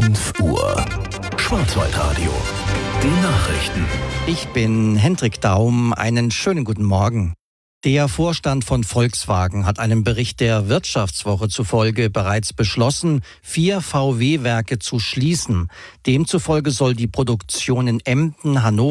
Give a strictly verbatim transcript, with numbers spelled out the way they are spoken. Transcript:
fünf Uhr. Schwarzwaldradio. Die Nachrichten. Ich bin Hendrik Daum. Einen schönen guten Morgen. Der Vorstand von Volkswagen hat einem Bericht der Wirtschaftswoche zufolge bereits beschlossen, vier V W-Werke zu schließen. Demzufolge soll die Produktion in Emden, Hannover